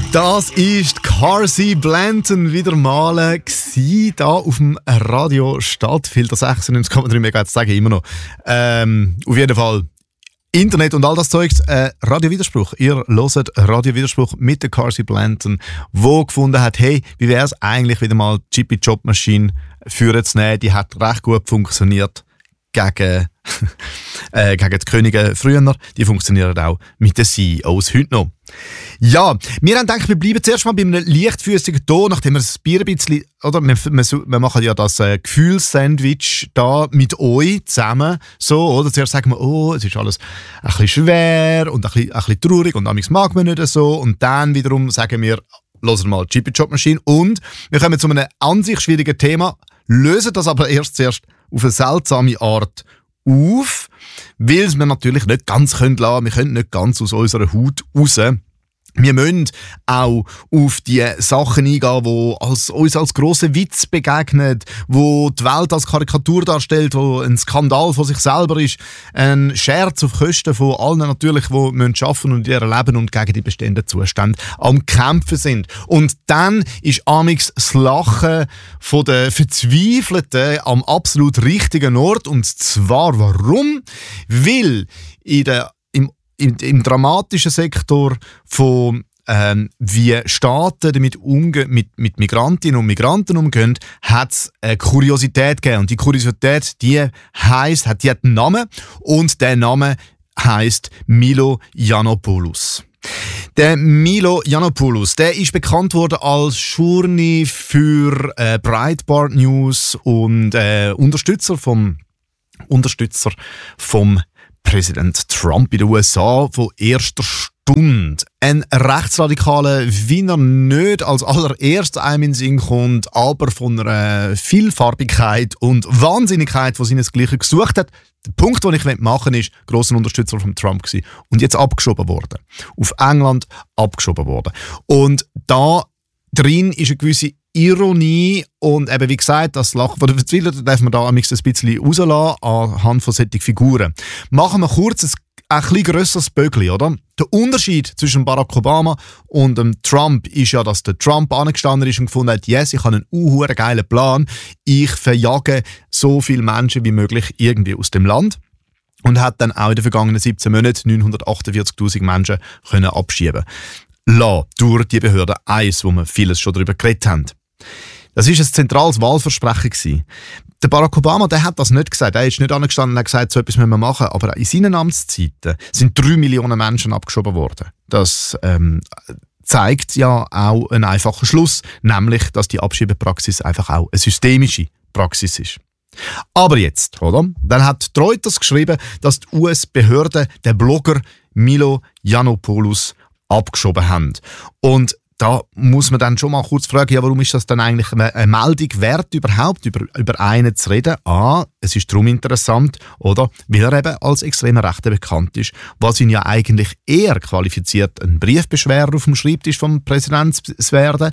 Das ist Carsey Blanton wieder mal gsi, da auf dem Radio Stadtfilter 96,3 MHz, sage ich immer noch. Auf jeden Fall Internet und all das Zeugs. Radio Widerspruch. Ihr hört Radio Widerspruch mit der Carsey Blanton, wo gefunden hat, hey, wie wäre es eigentlich wieder mal die Chippy Job Maschine führen zu nehmen. Die hat recht gut funktioniert gegen die Könige früher. Die funktionieren auch mit den CEOs heute noch. Ja, wir haben gedacht, wir bleiben zuerst mal bei einem leichtfüßigen Ton, nachdem wir das Bier ein bisschen, oder? Wir machen ja das Gefühlssandwich da mit euch zusammen, so, oder? Zuerst sagen wir, oh, es ist alles ein bisschen schwer und ein bisschen traurig und manchmal mag man nicht so, und dann wiederum sagen wir, hören mal Chippy Job Machine, und wir kommen zu einem an sich schwierigen Thema, lösen das aber zuerst auf eine seltsame Art auf, weil wir natürlich nicht ganz lassen können. Wir können nicht ganz aus unserer Haut raus. Wir müssen auch auf die Sachen eingehen, die uns als grosser Witz begegnen, wo die Welt als Karikatur darstellt, wo ein Skandal von sich selber ist, ein Scherz auf Kosten von allen natürlich, die arbeiten und ihr Leben und gegen die bestehenden Zustände am Kämpfen sind. Und dann ist amix das Lachen von den Verzweifelten am absolut richtigen Ort. Und zwar warum? Weil im dramatischen Sektor von wie Staaten damit umgehen, mit Migrantinnen und Migranten umgehen, hat es eine Kuriosität gegeben. Und die Kuriosität, die hat einen Namen, und der Name heisst Milo Yiannopoulos. Der Milo Yiannopoulos, der ist bekannt worden als Journey für Breitbart News und Unterstützer vom Präsident Trump in den USA von erster Stunde. Ein Rechtsradikaler, wie er nicht als allererstes einem in den Sinn kommt, aber von einer Vielfarbigkeit und Wahnsinnigkeit, die seinesgleichen gesucht hat. Der Punkt, den ich machen will, ist, grosser Unterstützer von Trump gewesen und jetzt abgeschoben worden. Auf England abgeschoben worden. Und da drin ist eine gewisse Ironie, und eben wie gesagt, das Lachen von der Verzweifelten darf man da ein bisschen rauslassen anhand von solchen Figuren. Machen wir kurz ein bisschen grösseres Böckli, oder? Der Unterschied zwischen Barack Obama und Trump ist ja, dass der Trump angestanden ist und gefunden hat, yes, ich habe einen geilen Plan, ich verjage so viele Menschen wie möglich irgendwie aus dem Land. Und hat dann auch in den vergangenen 17 Monaten 948'000 Menschen können abschieben lassen durch die Behörde 1, wo wir vieles schon darüber geredet haben. Das war ein zentrales Wahlversprechen gewesen. Der Barack Obama, der hat das nicht gesagt. Er ist nicht angestanden und hat gesagt, so etwas müssen wir machen. Aber in seinen Amtszeiten sind 3 Millionen Menschen abgeschoben worden. Das zeigt ja auch einen einfachen Schluss, nämlich, dass die Abschiebepraxis einfach auch eine systemische Praxis ist. Aber jetzt, oder? Dann hat Reuters geschrieben, dass die US-Behörden den Blogger Milo Yiannopoulos abgeschoben haben. Und da muss man dann schon mal kurz fragen, ja, warum ist das dann eigentlich eine Meldung wert, überhaupt über einen zu reden? Es ist darum interessant, oder? Weil er eben als extremer Rechter bekannt ist, was ihn ja eigentlich eher qualifiziert, ein Briefbeschwerer auf dem Schreibtisch vom Präsidenten zu werden.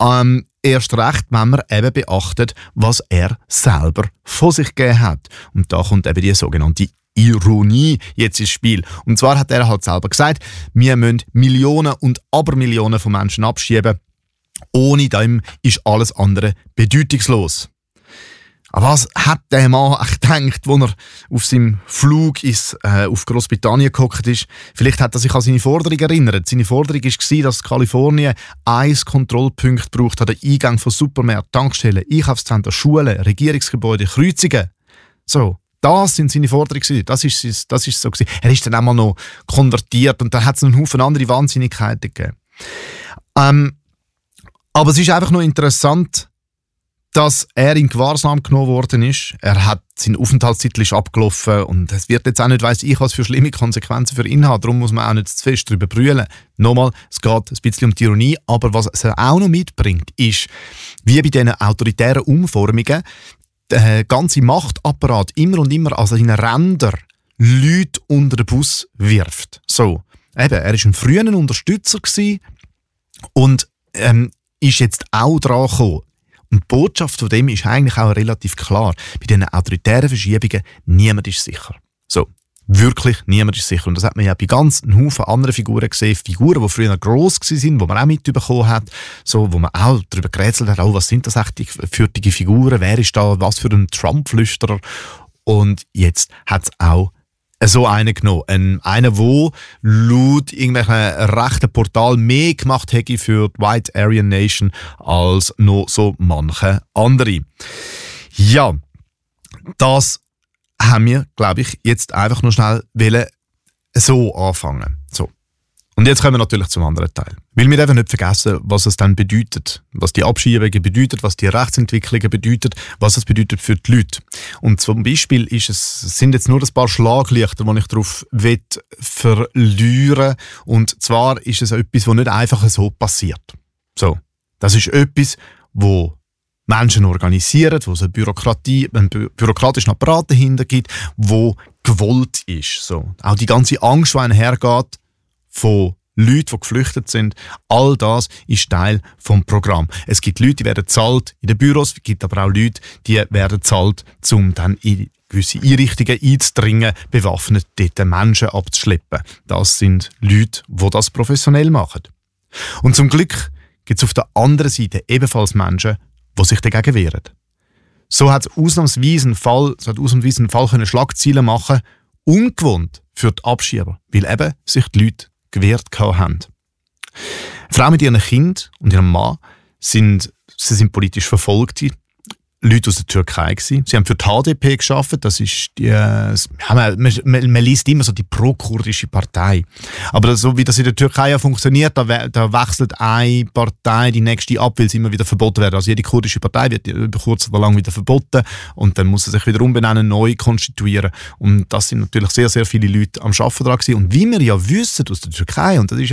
Erst recht, wenn man eben beachtet, was er selber von sich gegeben hat. Und da kommt eben die sogenannte Ironie jetzt ins Spiel. Und zwar hat er halt selber gesagt, wir müssen Millionen und Abermillionen von Menschen abschieben. Ohne dem ist alles andere bedeutungslos. Aber was hat der Mann gedacht, als er auf seinem Flug auf Großbritannien gehockt ist? Vielleicht hat er sich an seine Forderung erinnert. Seine Forderung war, dass Kalifornien 1 Kontrollpunkt braucht an den Eingang von Supermärkten, Tankstellen, Einkaufszentren, Schulen, Regierungsgebäude, Kreuzungen. So. Das sind seine Forderungen. Das ist so gewesen. Er ist dann einmal noch konvertiert und dann hat es einen Haufen andere Wahnsinnigkeiten gegeben. Aber es ist einfach noch interessant, dass er in Gewahrsam genommen worden ist. Sein Aufenthaltstitel ist abgelaufen und es wird jetzt auch nicht weiss ich was für schlimme Konsequenzen für ihn haben. Darum muss man auch nicht zu fest darüber brüllen. Nochmal, es geht ein bisschen um die Ironie, aber was es auch noch mitbringt, ist, wie bei diesen autoritären Umformungen, der ganze Machtapparat immer und immer an seinen Rändern Leute unter den Bus wirft. So. Eben, er war ein früher Unterstützer und ist jetzt auch dran gekommen. Und die Botschaft von dem ist eigentlich auch relativ klar. Bei diesen autoritären Verschiebungen, niemand ist sicher. So. Wirklich niemand ist sicher. Und das hat man ja bei ganz einem Haufen anderen Figuren gesehen. Figuren, die früher gross waren, die man auch mitbekommen hat. So, wo man auch darüber gerätselt hat, oh, was sind das eigentlich für Figuren? Wer ist da? Was für ein Trump-Flüsterer? Und jetzt hat es auch so einen genommen. Einer, der laut irgendwelchen rechten Portal mehr gemacht hätte für die White Aryan Nation als noch so manche andere. Ja, das haben wir, glaube ich, jetzt einfach noch schnell so anfangen. So. Und jetzt kommen wir natürlich zum anderen Teil. Weil wir dürfen nicht vergessen, was es dann bedeutet. Was die Abschiebungen bedeutet, was die Rechtsentwicklungen bedeutet, was es bedeutet für die Leute. Und zum Beispiel sind jetzt nur ein paar Schlaglichter, die ich darauf verlieren. Und zwar ist es etwas, das nicht einfach so passiert. So. Das ist etwas, wo Menschen organisieren, wo es einen bürokratischen Apparat dahinter gibt, wo gewollt ist. So. Auch die ganze Angst, die einhergeht von Leuten, die geflüchtet sind, all das ist Teil des Programms. Es gibt Leute, die werden bezahlt in den Büros, es gibt aber auch Leute, die werden bezahlt, um dann in gewisse Einrichtungen einzudringen, bewaffnet dort Menschen abzuschleppen. Das sind Leute, die das professionell machen. Und zum Glück gibt es auf der anderen Seite ebenfalls Menschen, die sich dagegen wehren. So hat es ausnahmsweise einen Fall können Schlagzeilen machen, ungewohnt für die Abschieber, weil eben sich die Leute gewehrt haben. Eine Frau mit ihrem Kind und ihrem Mann sind politisch Verfolgte Leute aus der Türkei gewesen. Sie haben für die HDP gearbeitet, das ist man liest immer so die pro-kurdische Partei. Aber so wie das in der Türkei ja funktioniert, da wechselt eine Partei die nächste ab, weil sie immer wieder verboten werden. Also jede kurdische Partei wird über kurz oder lang wieder verboten und dann muss sie sich wieder umbenennen, neu konstituieren. Und das sind natürlich sehr, sehr viele Leute am Arbeiten dran gewesen. Und wie wir ja wissen aus der Türkei, und das ist